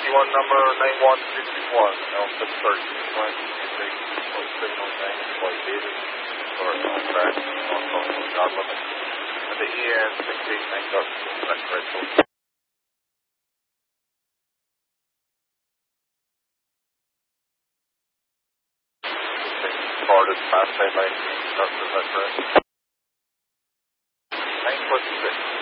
T1 number 9161, L630, signal bank, flight David, or track, job limit, and the EN 689 Redfield. Departed past 9 is that correct? 9 foot 6.